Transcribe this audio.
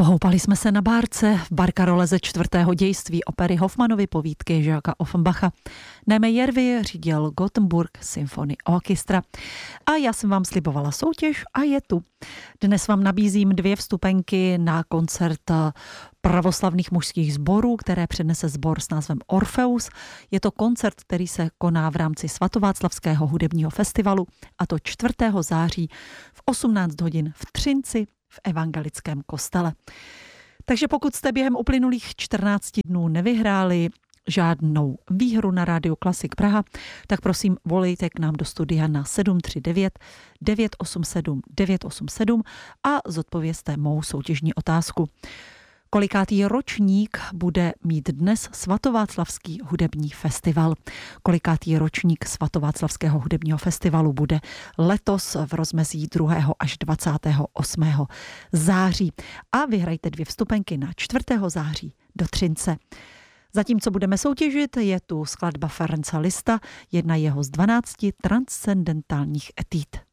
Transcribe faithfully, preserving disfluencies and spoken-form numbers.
Houpali jsme se na bárce v barkarole ze čtvrtého dějství opery Hoffmanovy povídky Žáka Offenbacha. Neme Järvi řídil Gothenburg Symphony Orchestra. A já jsem vám slibovala soutěž a je tu. Dnes vám nabízím dvě vstupenky na koncert pravoslavných mužských sborů, které přednese sbor s názvem Orfeus. Je to koncert, který se koná v rámci Svatováclavského hudebního festivalu, a to čtvrtého září v osmnáct hodin v Třinci v evangelickém kostele. Takže pokud jste během uplynulých čtrnácti dnů nevyhráli žádnou výhru na Rádiu Klasik Praha, tak prosím volejte k nám do studia na sedm tři devět devět osm sedm devět osm sedm a zodpovězte mou soutěžní otázku. Kolikátý ročník bude mít dnes Svatováclavský hudební festival? Kolikátý ročník Svatováclavského hudebního festivalu bude letos v rozmezí druhého až dvacátého osmého září? A vyhrajte dvě vstupenky na čtvrtého září do Třince. Zatímco budeme soutěžit, je tu skladba Ferenca Liszta, jedna jeho z dvanácti transcendentálních etýd.